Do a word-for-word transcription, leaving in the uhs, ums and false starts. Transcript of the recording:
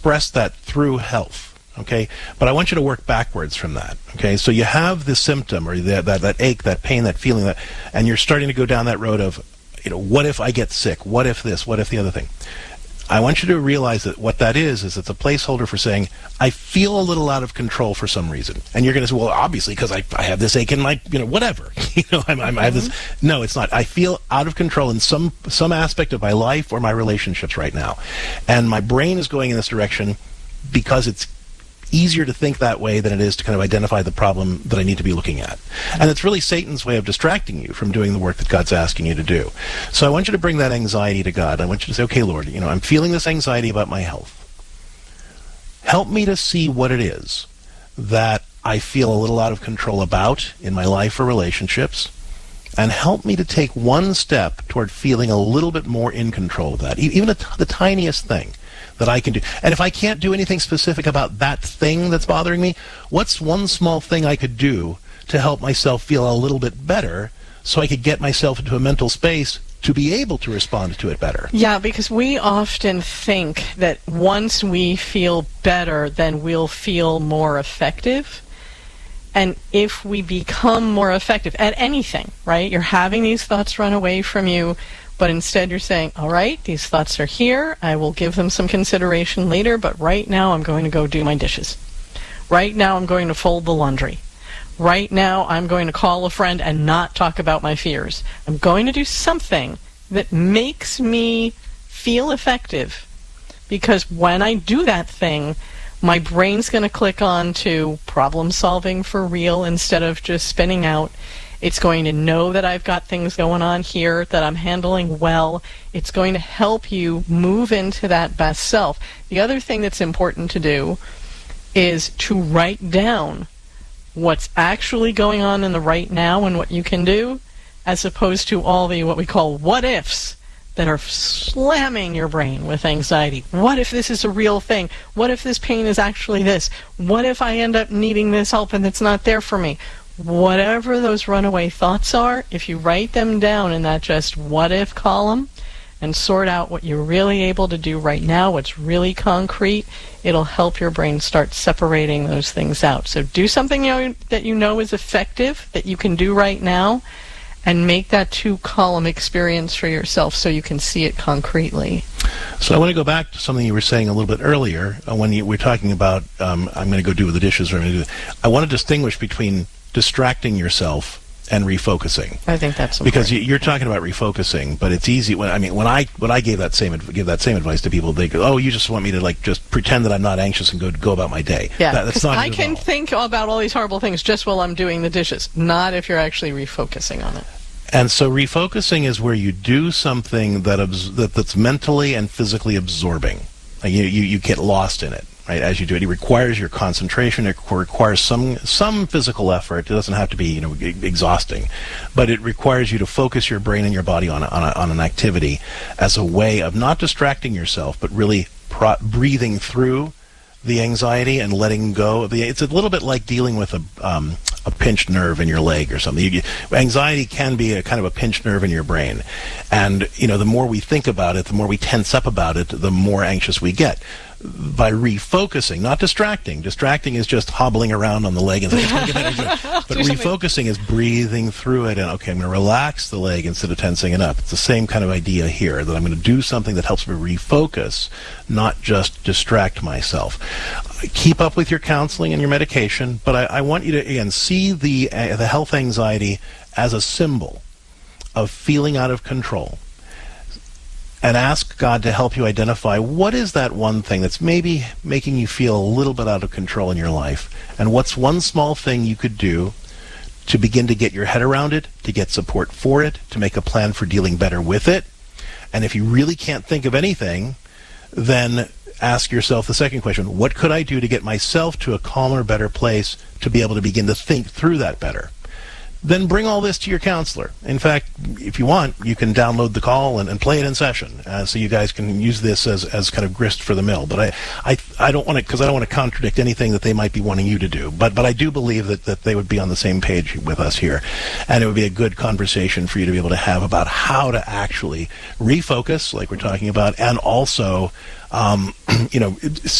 express that through health. Okay, but I want you to work backwards from that. Okay, so you have the symptom or that, that that ache, that pain, that feeling, that, and you're starting to go down that road of, you know, what if I get sick? What if this? What if the other thing? I want you to realize that what that is is it's a placeholder for saying, I feel a little out of control for some reason. And you're going to say, well, obviously, because I, I have this ache in my, you know, whatever. you know, I'm, I'm, I have this. No, it's not. I feel out of control in some some aspect of my life or my relationships right now. And my brain is going in this direction because it's easier to think that way than it is to kind of identify the problem that I need to be looking at. And it's really Satan's way of distracting you from doing the work that God's asking you to do. So I want you to bring that anxiety to God. I want you to say, okay, Lord, you know, I'm feeling this anxiety about my health. Help me to see what it is that I feel a little out of control about in my life or relationships, and help me to take one step toward feeling a little bit more in control of that, even the tiniest thing that I can do. And if I can't do anything specific about that thing that's bothering me, what's one small thing I could do to help myself feel a little bit better so I could get myself into a mental space to be able to respond to it better? Yeah, because we often think that once we feel better, then we'll feel more effective. And if we become more effective at anything, right? You're having these thoughts run away from you, but instead you're saying, all right, these thoughts are here. I will give them some consideration later, but right now I'm going to go do my dishes. Right now I'm going to fold the laundry. Right now I'm going to call a friend and not talk about my fears. I'm going to do something that makes me feel effective, because when I do that thing, my brain's going to click on to problem solving for real instead of just spinning out. It's going to know that I've got things going on here that I'm handling well. It's going to help you move into that best self. The other thing that's important to do is to write down what's actually going on in the right now and what you can do, as opposed to all the what we call what ifs that are slamming your brain with anxiety. What if this is a real thing? What if this pain is actually this? What if I end up needing this help and it's not there for me? Whatever those runaway thoughts are, if you write them down in that just what if column and sort out what you're really able to do right now, what's really concrete, it'll help your brain start separating those things out. So do something you know, that you know is effective, that you can do right now, and make that two-column experience for yourself so you can see it concretely. So I want to go back to something you were saying a little bit earlier uh, when you were talking about um, I'm going to go do the dishes. Or I'm going to do I want to distinguish between distracting yourself and refocusing. I think that's important. Because you're talking about refocusing, but it's easy. When I mean, when I when I gave that same give that same advice to people, they go, "Oh, you just want me to like just pretend that I'm not anxious and go go about my day." Yeah, that, that's not. I can think about all these horrible things just while I'm doing the dishes, not if you're actually refocusing on it. And so refocusing is where you do something that abs- that that's mentally and physically absorbing. Like you, you you get lost in it. Right, as you do it, it requires your concentration. It requires some some physical effort. It doesn't have to be, you know, exhausting, but it requires you to focus your brain and your body on a, on, a, on an activity as a way of not distracting yourself, but really pro- breathing through the anxiety and letting go of the. It's a little bit like dealing with a um, a pinched nerve in your leg or something. You, anxiety can be a kind of a pinched nerve in your brain, and you know, the more we think about it, the more we tense up about it, the more anxious we get. By refocusing, not distracting. Distracting is just hobbling around on the leg and saying, but refocusing is breathing through it and, okay, I'm going to relax the leg instead of tensing it up. It's the same kind of idea here, that I'm going to do something that helps me refocus, not just distract myself. Keep up with your counseling and your medication, but I, I want you to, again, see the, uh, the health anxiety as a symbol of feeling out of control. And ask God to help you identify what is that one thing that's maybe making you feel a little bit out of control in your life, and what's one small thing you could do to begin to get your head around it, to get support for it, to make a plan for dealing better with it. And if you really can't think of anything, then ask yourself the second question: what could I do to get myself to a calmer, better place to be able to begin to think through that better? Then bring all this to your counselor. In fact, if you want, you can download the call and, and play it in session, uh, so you guys can use this as, as kind of grist for the mill. But I, I, I don't want to, because I don't want to contradict anything that they might be wanting you to do. But but I do believe that, that they would be on the same page with us here, and it would be a good conversation for you to be able to have about how to actually refocus, like we're talking about, and also, um, you know,